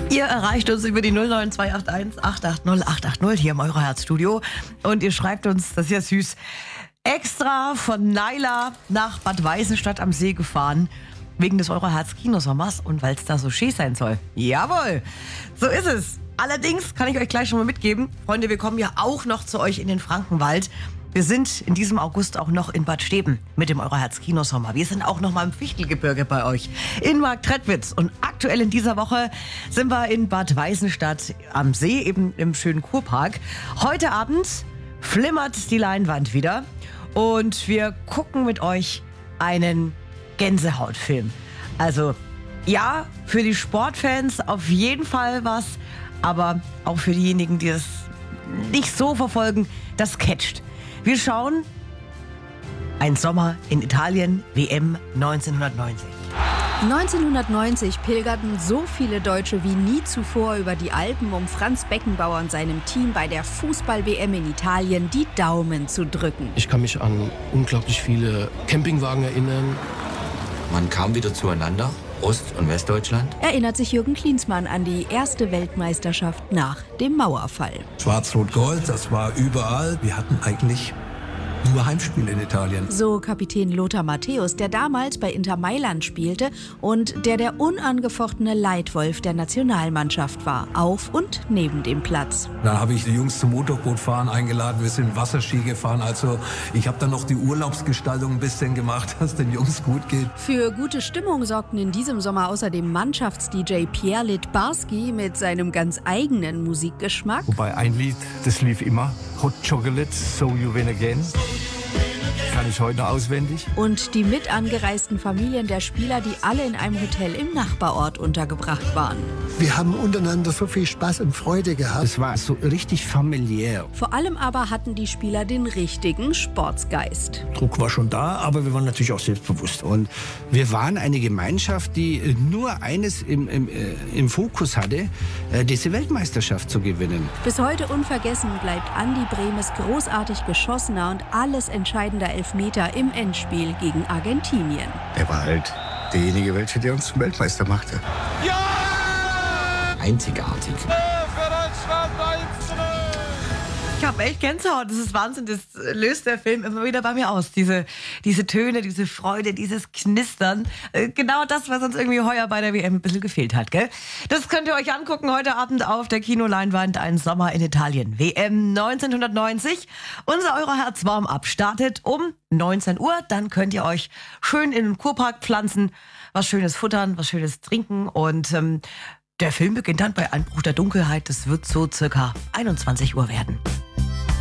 Ihr erreicht uns über die 09281 880 880 hier im Euroherz-Studio. Und ihr schreibt uns, das ist ja süß, extra von Naila nach Bad Weißenstadt am See gefahren, wegen des Euroherz-Kinosommers und weil es da so schön sein soll. Jawohl, so ist es. Allerdings kann ich euch gleich schon mal mitgeben, Freunde, wir kommen ja auch noch zu euch in den Frankenwald. Wir sind in diesem August auch noch in Bad Steben mit dem Euroherz-Kinosommer. Wir sind auch noch mal im Fichtelgebirge bei euch in Marktredwitz. Und aktuell in dieser Woche sind wir in Bad Weißenstadt am See, eben im schönen Kurpark. Heute Abend flimmert die Leinwand wieder und wir gucken mit euch einen Gänsehautfilm. Also ja, für die Sportfans auf jeden Fall was, aber auch für diejenigen, die es nicht so verfolgen, das catcht. Wir schauen Ein Sommer in Italien, WM 1990. 1990 pilgerten so viele Deutsche wie nie zuvor über die Alpen, um Franz Beckenbauer und seinem Team bei der Fußball-WM in Italien die Daumen zu drücken. Ich kann mich an unglaublich viele Campingwagen erinnern. Man kam wieder zueinander, Ost- und Westdeutschland. Erinnert sich Jürgen Klinsmann an die erste Weltmeisterschaft nach dem Mauerfall. Schwarz-Rot-Gold, das war überall. Wir hatten eigentlich nur Heimspiele in Italien. So Kapitän Lothar Matthäus, der damals bei Inter Mailand spielte und der unangefochtene Leitwolf der Nationalmannschaft war, auf und neben dem Platz. Dann habe ich die Jungs zum Motorbootfahren eingeladen, wir sind Wasserski gefahren. Also ich habe dann noch die Urlaubsgestaltung ein bisschen gemacht, dass den Jungs gut geht. Für gute Stimmung sorgten in diesem Sommer außerdem Mannschafts-DJ Pierre Littbarski mit seinem ganz eigenen Musikgeschmack. Wobei ein Lied, das lief immer, Hot Chocolate, So You Win Again. Kann ich heute noch auswendig. Und die mit angereisten Familien der Spieler, die alle in einem Hotel im Nachbarort untergebracht waren. Wir haben untereinander so viel Spaß und Freude gehabt. Es war so richtig familiär. Vor allem aber hatten die Spieler den richtigen Sportsgeist. Druck war schon da, aber wir waren natürlich auch selbstbewusst. Und wir waren eine Gemeinschaft, die nur eines im Fokus hatte, diese Weltmeisterschaft zu gewinnen. Bis heute unvergessen bleibt Andi Brehmes großartig geschossener und alles entscheidender Elfmeter im Endspiel gegen Argentinien. Er war halt derjenige, welcher der uns zum Weltmeister machte. Einzigartig. Ich habe echt Gänsehaut, das ist Wahnsinn, das löst der Film immer wieder bei mir aus. Diese Töne, diese Freude, dieses Knistern. Genau das, was uns irgendwie heuer bei der WM ein bisschen gefehlt hat, gell? Das könnt ihr euch angucken heute Abend auf der Kinoleinwand. Ein Sommer in Italien, WM 1990. Unser Euroherz Warm-Up startet um 19 Uhr. Dann könnt ihr euch schön in den Kurpark pflanzen, was Schönes futtern, was Schönes trinken und der Film beginnt dann bei Einbruch der Dunkelheit. Das wird so circa 21 Uhr werden.